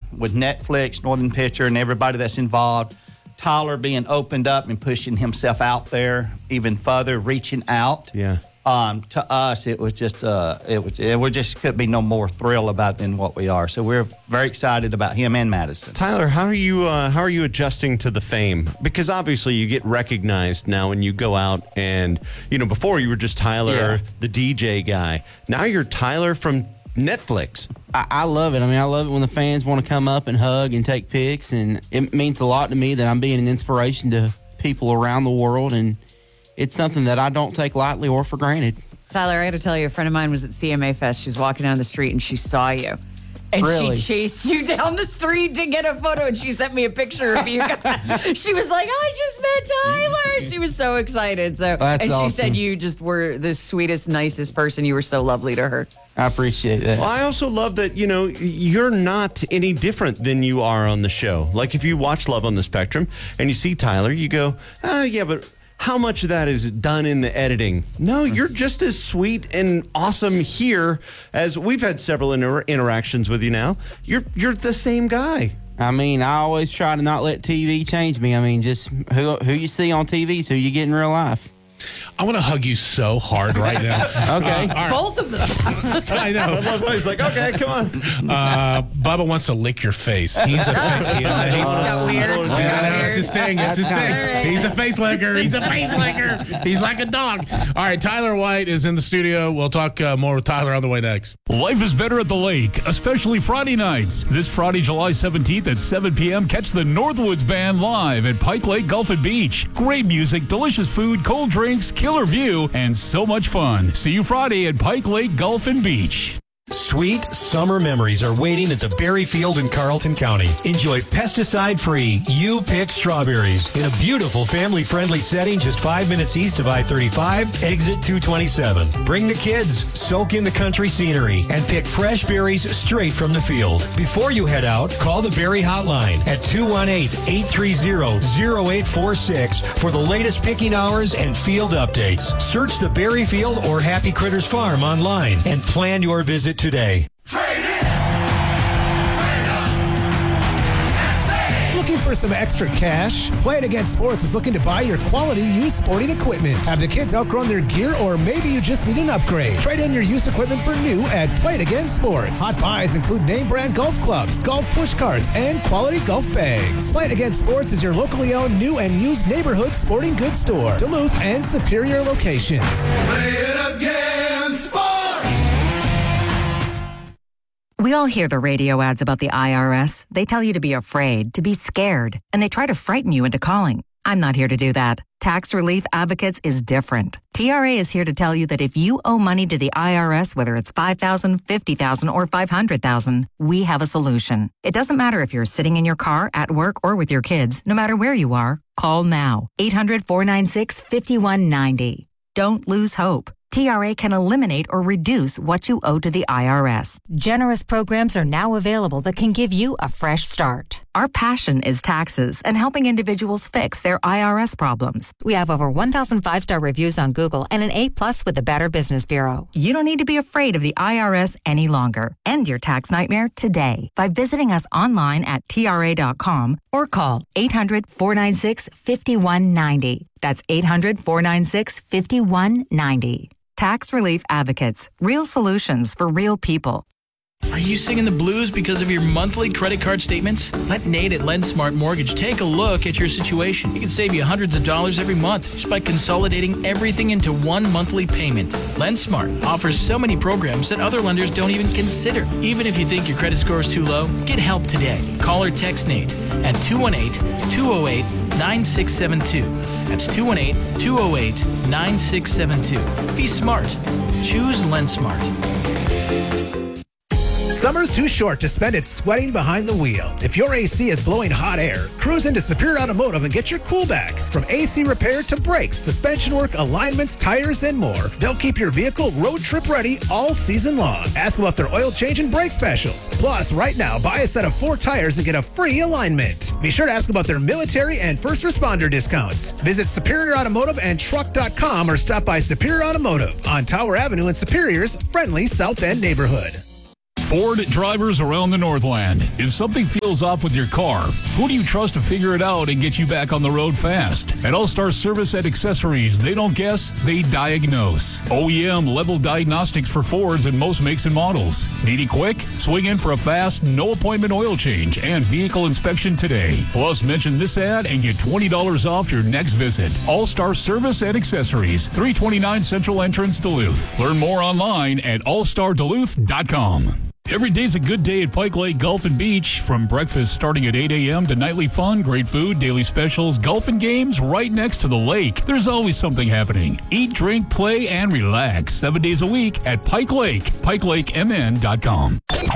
with Netflix, Northern Picture, and everybody that's involved, Tyler being opened up and pushing himself out there even further, reaching out. Yeah. To us, it was just, we just could be no more thrilled about than what we are. So we're very excited about him and Madison. Tyler, how are you adjusting to the fame? Because obviously you get recognized now when you go out and, before you were just Tyler, the DJ guy. Now you're Tyler from Netflix. I love it. I mean, I love it when the fans want to come up and hug and take pics, and it means a lot to me that I'm being an inspiration to people around the world, and it's something that I don't take lightly or for granted. Tyler, I got to tell you, a friend of mine was at CMA Fest. She was walking down the street and she saw you. And Really? she chased you down the street to get a photo, and she sent me a picture of you guys. She was like, I just met Tyler. She was so excited. That's she awesome. said you just were the sweetest, nicest person. You were so lovely to her. I appreciate that. Well, I also love that, you're not any different than you are on the show. Like if you watch Love on the Spectrum and you see Tyler, you go, yeah, but how much of that is done in the editing? No, you're just as sweet and awesome here as we've had several interactions with you now. You're the same guy. I mean, I always try to not let TV change me. I mean, just who you see on TV is who you get in real life. I want to hug you so hard right now. Okay. All right. Both of them. I know. I love how he's like, okay, come on. Bubba wants to lick your face. He's a He's got weird. That's his thing. That's his thing. Right. He's a face licker. He's a face licker. He's like a dog. All right, Tyler White is in the studio. We'll talk more with Tyler on the way next. Life is better at the lake, especially Friday nights. This Friday, July 17th at 7 p.m., catch the Northwoods Band live at Pike Lake Golf and Beach. Great music, delicious food, cold drinks, killer view, and so much fun. See you Friday at Pike Lake Golf and Beach. Sweet summer memories are waiting at the Berry Field in Carlton County. Enjoy pesticide-free You Pick strawberries in a beautiful family-friendly setting just 5 minutes east of I-35, exit 227. Bring the kids, soak in the country scenery, and pick fresh berries straight from the field. Before you head out, call the Berry Hotline at 218-830-0846 for the latest picking hours and field updates. Search the Berry Field or Happy Critters Farm online and plan your visit today. Looking for some extra cash? Play It Again Sports is looking to buy your quality used sporting equipment. Have the kids outgrown their gear, or maybe you just need an upgrade? Trade in your used equipment for new at Play It Again Sports. Hot buys include name brand golf clubs, golf push carts, and quality golf bags. Play It Again Sports is your locally owned new and used neighborhood sporting goods store. Duluth and Superior locations. Play it again, sports! We all hear the radio ads about the IRS. They tell you to be afraid, to be scared, and they try to frighten you into calling. I'm not here to do that. Tax Relief Advocates is different. TRA is here to tell you that if you owe money to the IRS, whether it's $5,000, $50,000, or $500,000, we have a solution. It doesn't matter if you're sitting in your car, at work, or with your kids. No matter where you are, call now. 800-496-5190. Don't lose hope. TRA can eliminate or reduce what you owe to the IRS. Generous programs are now available that can give you a fresh start. Our passion is taxes and helping individuals fix their IRS problems. We have over 1,000 5-star reviews on Google and an A+ with the Better Business Bureau. You don't need to be afraid of the IRS any longer. End your tax nightmare today by visiting us online at TRA.com or call 800-496-5190. That's 800-496-5190. Tax Relief Advocates. Real solutions for real people. Are you singing the blues because of your monthly credit card statements? Let Nate at LendSmart Mortgage take a look at your situation. He can save you hundreds of dollars every month just by consolidating everything into one monthly payment. LendSmart offers so many programs that other lenders don't even consider. Even if you think your credit score is too low, get help today. Call or text Nate at 218-208-9672. That's 218-208-9672. Be smart. Choose LendSmart. Summer's too short to spend it sweating behind the wheel. If your AC is blowing hot air, cruise into Superior Automotive and get your cool back. From AC repair to brakes, suspension work, alignments, tires, and more, they'll keep your vehicle road trip ready all season long. Ask about their oil change and brake specials. Plus, right now, buy a set of 4 tires and get a free alignment. Be sure to ask about their military and first responder discounts. Visit Superior Automotive and Truck.com or stop by Superior Automotive on Tower Avenue in Superior's friendly South End neighborhood. Ford drivers around the Northland. If something feels off with your car, who do you trust to figure it out and get you back on the road fast? At All-Star Service and Accessories, they don't guess, they diagnose. OEM level diagnostics for Fords and most makes and models. Need it quick? Swing in for a fast, no appointment oil change and vehicle inspection today. Plus, mention this ad and get $20 off your next visit. All-Star Service and Accessories, 329 Central Entrance, Duluth. Learn more online at allstarduluth.com. Every day's a good day at Pike Lake Golf and Beach. From breakfast starting at 8 a.m. to nightly fun, great food, daily specials, golf and games right next to the lake. There's always something happening. Eat, drink, play, and relax 7 days a week at Pike Lake, PikeLakeMN.com.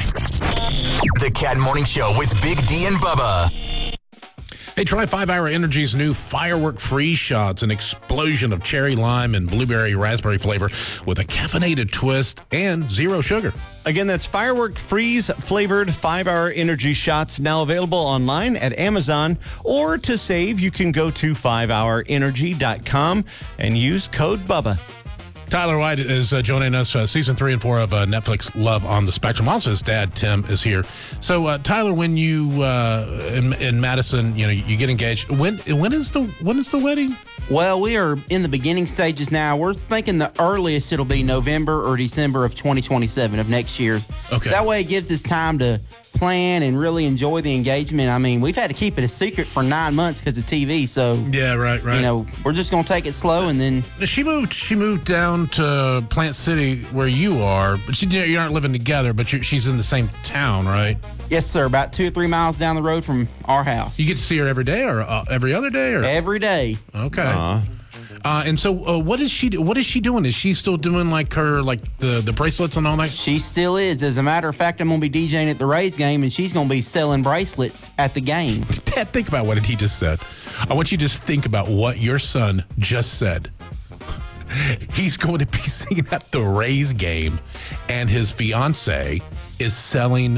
The Cat Morning Show with Big D and Bubba. Hey, try 5 Hour Energy's new firework freeze shots, an explosion of cherry lime and blueberry raspberry flavor with a caffeinated twist and zero sugar. Again, that's firework freeze flavored 5 Hour Energy shots, now available online at Amazon. Or to save, you can go to 5hourenergy.com and use code BUBBA. Tyler White is joining us, season 3 and 4 of Netflix Love on the Spectrum. Also, his dad, Tim, is here. So, Tyler, when you in Madison, you get engaged. When is the wedding? Well, we are in the beginning stages now. We're thinking the earliest it'll be November or December of 2027 of next year. Okay. That way it gives us time to plan and really enjoy the engagement. I mean, we've had to keep it a secret for 9 months because of TV. So yeah, right. We're just gonna take it slow and then. She moved down to Plant City where you are, but you aren't living together. But she's in the same town, right? Yes, sir. About 2 or 3 miles down the road from our house. You get to see her every day or every other day, or every day. Okay. And so, what is she doing? Is she still doing the bracelets and all that? She still is. As a matter of fact, I'm going to be DJing at the Rays game, and she's going to be selling bracelets at the game. Dad, think about what he just said. I want you to just think about what your son just said. He's going to be singing at the Rays game, and his fiance is selling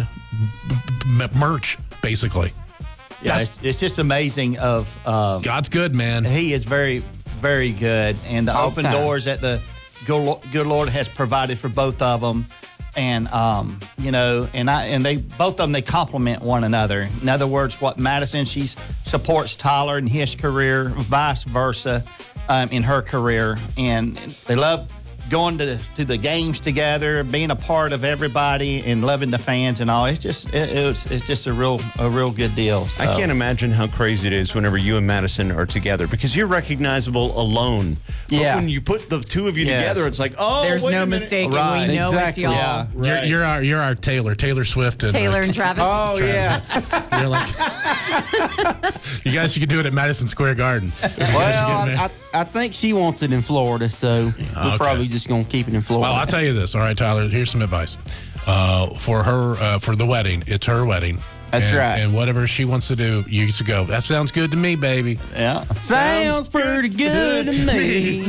merch, basically. Yeah, it's just amazing. God's good, man. He is very, very good, and the All open time. doors that the good Lord has provided for both of them, and they both of them, they complement one another. In other words, what Madison, she supports Tyler in his career, vice versa, in her career, and they love going to the games together, being a part of everybody, and loving the fans and all. It's just a real good deal. So. I can't imagine how crazy it is whenever you and Madison are together, because you're recognizable alone. But when you put the two of you together, it's like, oh, there's wait no a minute. mistaking. Right, We know exactly. it's y'all. Yeah. Right. You're our Taylor Swift, and Taylor and Travis. Oh, yeah. You're like, you guys should do it at Madison Square Garden. Well, I think she wants it in Florida, so we're probably just going to keep it in Florida. Well, I'll tell you this. All right, Tyler, here's some advice. For her, for the wedding, it's her wedding. That's right. And whatever she wants to do, you used to go, that sounds good to me, baby. Yeah. Sounds pretty good to me.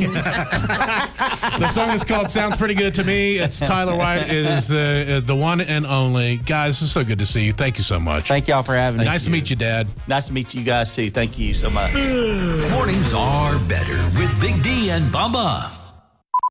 The song is called Sounds Pretty Good to Me. It's Tyler White. It is the one and only. Guys, it's so good to see you. Thank you so much. Thank y'all for having me. Nice to meet you, Dad. Nice to meet you guys, too. Thank you so much. Mornings are better with Big D and Bubba.